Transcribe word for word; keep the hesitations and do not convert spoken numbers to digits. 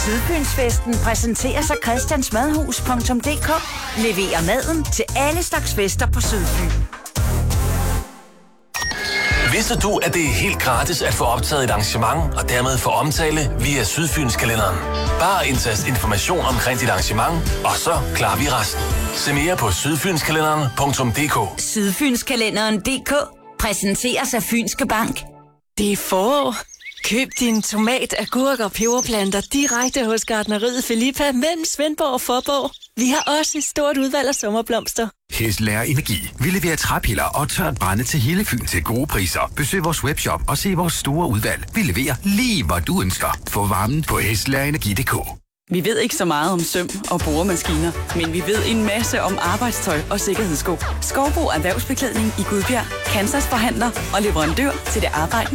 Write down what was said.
Sydfynsfesten præsenteres af christiansmadhus punktum d k. Leverer maden til alle slags fester på Sydfyn. Vidste du, at det er helt gratis at få optaget et arrangement og dermed få omtale via Sydfynskalenderen? Bare indtast information omkring dit arrangement, og så klarer vi resten. Se mere på sydfynskalenderen punktum d k. Sydfynskalenderen punktum d k præsenteres af Fynske Bank. Det er forår. Køb din tomat, agurk og peberplanter direkte hos Gartneriet Filippa mellem Svendborg og Fåborg. Vi har også et stort udvalg af sommerblomster. Hestlager Energi. Vi leverer træpiller og tørt brænde til hele Fyn til gode priser. Besøg vores webshop og se vores store udvalg. Vi leverer lige, hvor du ønsker. Få varmen på hestlager energi punktum d k. Vi ved ikke så meget om søm og boremaskiner, men vi ved en masse om arbejdstøj og sikkerhedssko. Skovbo Erhvervsbeklædning i Gudbjerg, Kansas forhandler og leverandør til det arbejde.